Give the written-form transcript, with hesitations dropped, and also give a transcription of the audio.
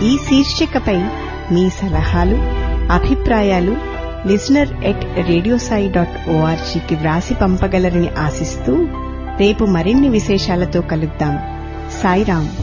ఈ శీర్షికపై మీ సలహాలు, అభిప్రాయాలు listener@radiosai.orgకి వ్రాసి పంపగలరని ఆశిస్తూ రేపు మరిన్ని విశేషాలతో కలుద్దాం. సాయిరాం.